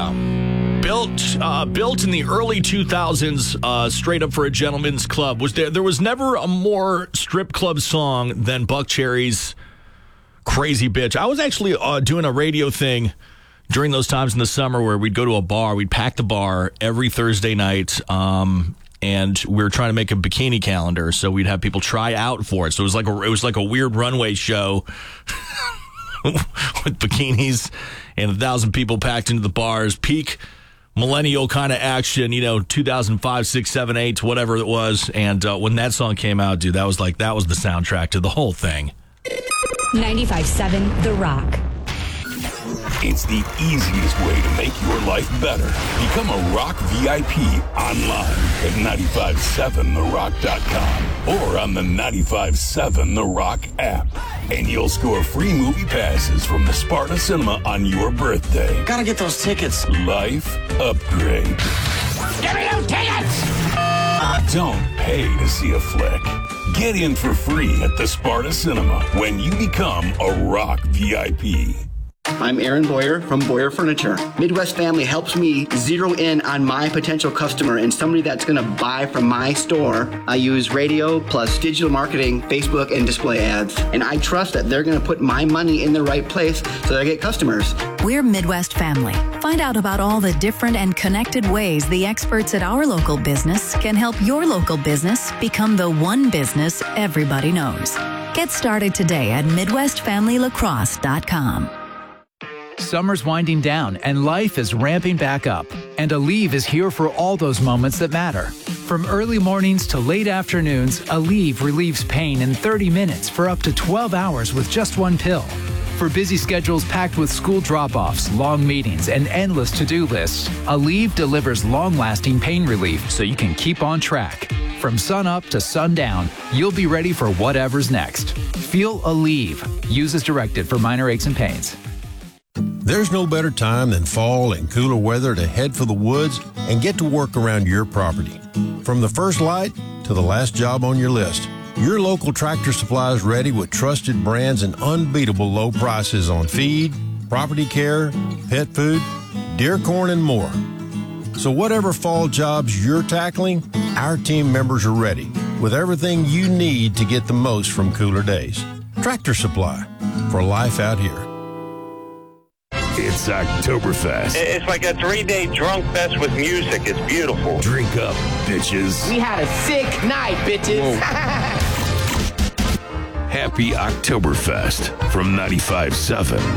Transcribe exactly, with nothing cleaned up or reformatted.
yeah. Built uh, built in the early two thousands, uh, straight up for a gentleman's club. Was there, there was never a more strip club song than Buck Cherry's Crazy Bitch. I was actually uh, doing a radio thing during those times in the summer where we'd go to a bar. We'd pack the bar every Thursday night, um, and we were trying to make a bikini calendar, so we'd have people try out for it. So it was like a, it was like a weird runway show with bikinis and a thousand people packed into the bars. Peak millennial kind of action, you know, two thousand five, six, seven, eight, whatever it was. And uh, when that song came out, dude, that was like that was the soundtrack to the whole thing. ninety-five point seven The Rock. It's the easiest way to make your life better. Become a Rock V I P online at nine five seven the rock dot com or on the nine five seven The Rock app. And you'll score free movie passes from the Sparta Cinema on your birthday. Gotta get those tickets. Life upgrade. Give me those tickets! Don't pay to see a flick. Get in for free at the Sparta Cinema when you become a Rock V I P. I'm Aaron Boyer from Boyer Furniture. Midwest Family helps me zero in on my potential customer and somebody that's going to buy from my store. I use radio plus digital marketing, Facebook, and display ads. And I trust that they're going to put my money in the right place so that I get customers. We're Midwest Family. Find out about all the different and connected ways the experts at our local business can help your local business become the one business everybody knows. Get started today at midwest family lacrosse dot com. Summer's winding down and life is ramping back up. And Aleve is here for all those moments that matter. From early mornings to late afternoons, Aleve relieves pain in thirty minutes for up to twelve hours with just one pill. For busy schedules packed with school drop-offs, long meetings, and endless to-do lists, Aleve delivers long-lasting pain relief so you can keep on track. From sun up to sundown, you'll be ready for whatever's next. Feel Aleve. Use as directed for minor aches and pains. There's no better time than fall and cooler weather to head for the woods and get to work around your property. From the first light to the last job on your list, your local Tractor Supply is ready with trusted brands and unbeatable low prices on feed, property care, pet food, deer corn, and more. So whatever fall jobs you're tackling, our team members are ready with everything you need to get the most from cooler days. Tractor Supply, for life out here. It's Oktoberfest. It's like a three-day drunk fest with music. It's beautiful. Drink up, bitches. We had a sick night, bitches. Happy Oktoberfest from ninety-five point seven.